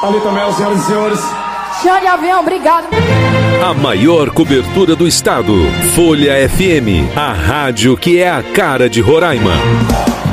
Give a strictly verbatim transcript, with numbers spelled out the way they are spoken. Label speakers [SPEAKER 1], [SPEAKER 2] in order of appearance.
[SPEAKER 1] Ali também, senhoras e senhores.
[SPEAKER 2] Xande Avião, obrigado.
[SPEAKER 3] A maior cobertura do estado. Folha F M, a rádio que é a cara de Roraima.